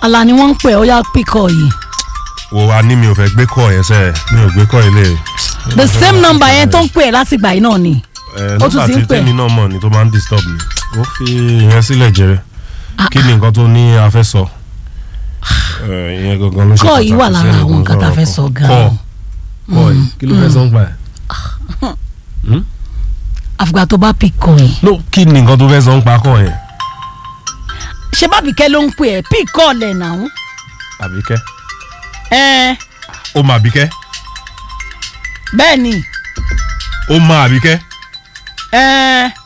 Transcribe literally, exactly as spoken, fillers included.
Àlà ni wọ́n ń pè ó yá píkọ̀ yìí. wo wa ní mi ò fẹ́ gbé kọ́ yẹn sẹ́ mi ò gbé kọ́ ilé. the same number yẹn tó ń pè láti gbà yìí náà ni. ó tún ti ń pè. nọ́mbà tí tèmi náà mọ̀ ni tó máa ń disturb mi ó fi ìyẹn sílẹ̀ jẹrẹ kí ni nǹkan tó ní a fẹ́ sọ. ìyẹn gangan ló ṣe pàtàkì. kọ́ yìí wà lára àwọn nǹkan tá a fẹ́ sọ gan-an. kọ́ yìí kí ló fẹ́ sọ ń gbà ẹ̀. àfìgbà tó bá pick kọ́ yìí. no kí ni nǹkan tó fẹ́ sọ ń pa kọ́ yẹn. ṣé bábìkẹ́ ló ń pè ẹ́ pick kọ́ lẹ̀ náà. àbíkẹ́. ẹ. ó mọ àbíkẹ́. bẹ́ẹ̀ ni. ó mọ àbíkẹ́. ẹ.